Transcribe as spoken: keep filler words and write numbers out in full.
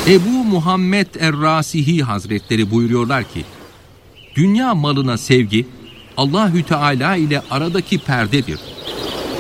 Ebu Muhammed Er-Rasihi Hazretleri buyuruyorlar ki, dünya malına sevgi Allahü Teala ile aradaki perdedir.